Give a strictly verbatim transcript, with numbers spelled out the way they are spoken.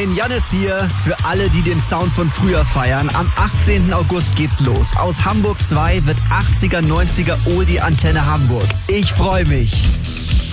Moin, Jannis hier. Für alle, die den Sound von früher feiern, am achtzehnten August geht's los. Aus Hamburg zwei wird achtziger, neunziger Oldie Antenne Hamburg. Ich freue mich.